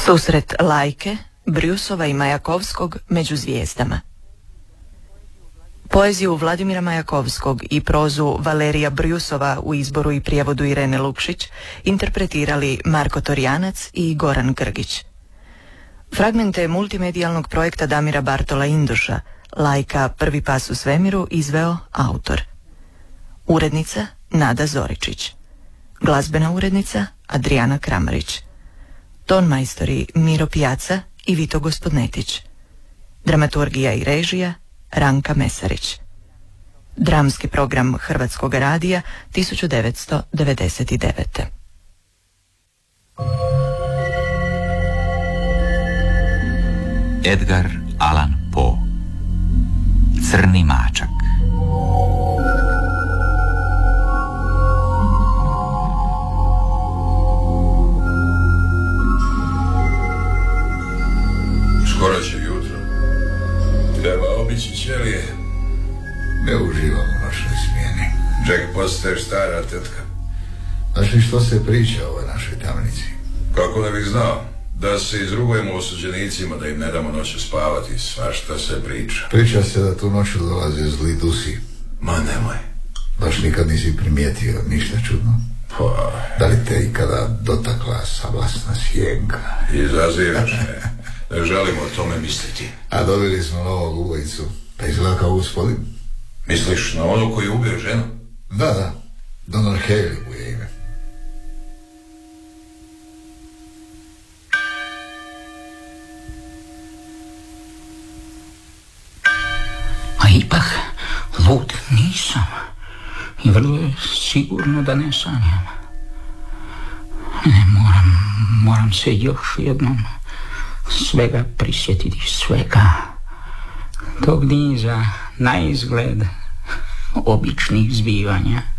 Susret Lajke, Brjusova i Majakovskog među zvijezdama. Poeziju Vladimira Majakovskog i prozu Valerija Brjusova u izboru i prijevodu Irene Lukšić interpretirali Marko Torjanac i Goran Grgić. Fragmente multimedijalnog projekta Damira Bartola Induša, Lajka, prvi pas u svemiru, izveo autor. Urednica Nada Zoričić. Glazbena urednica Adriana Kramarić. Tonmajstori Miro Pijaca i Vito Gospodnetić. Dramaturgija i režija Ranka Mesarić. Dramski program Hrvatskog radija 1999. Edgar Allan Poe. Crni mačak. Skoro će jutro. Treba obići ćelije. Ne uživam u našoj smjeni. Jack, postaješ stara tetka. Znaš li što se priča o ovoj našoj tamnici? Kako ne bih znao? Da se izrugujemo osuđenicima, da im ne damo noće spavati, svašta se priča. Priča se da tu noću dolaze zli dusi. Ma nemoj. Baš nikad nisi primijetio ništa čudno? Pa... Da li te ikada dotakla savlasna sjenka? Izazivaš me. Ne želimo o tome misliti. A dobili smo novog ubojicu. Pa izgleda kao gospodin. Misliš na ono koji ubio ženu? Da. Donald Haley mu je ime. A ipak, lud nisam. I vrlo je sigurno da ne sanjam. Moram se još jednom svega prisjetiti, svega. Tog niza na izgled običnih zbivanja.